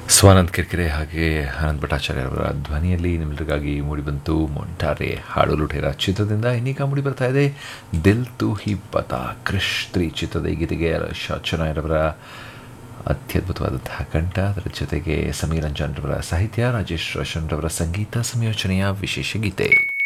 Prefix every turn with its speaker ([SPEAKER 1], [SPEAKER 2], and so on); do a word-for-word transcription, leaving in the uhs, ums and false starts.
[SPEAKER 1] ಸ್ವಾನಂದ್ ಕಿರ್ಕಿರೆ ಹಾಗೆ ಆನಂದ್ ಭಟ್ಟಾಚಾರ್ಯ ಅವರ ಧ್ವನಿಯಲ್ಲಿ ನಿಮ್ಮೆಲ್ಲರಿಗಾಗಿ ಮೂಡಿಬಂತು ಮೊಂಟಾರೆ ಹಾಡು ಲುಟೇರ ಚಿತ್ರದಿಂದ ಇನ್ನೀಗ ಮೂಡಿ ಬರ್ತಾ ಇದೆ ದಿಲ್ ತು ಹಿ ಪತಾ ಕ್ರಿಶ್ ತ್ರೀ ಚಿತ್ರದ ಈ ಗೀತೆಗೆ ಶಾಚನಾಯರವರ ಅತ್ಯದ್ಭುತವಾದಂತಹ ಕಂಠ, ಅದರ ಜೊತೆಗೆ ಸಮೀರ್ ರಂಜನ್ ರವರ ಸಾಹಿತ್ಯ, ರಾಜೇಶ್ ರೋಷನ್ ರವರ ಸಂಗೀತ ಸಂಯೋಜನೆಯ ವಿಶೇಷ ಗೀತೆ.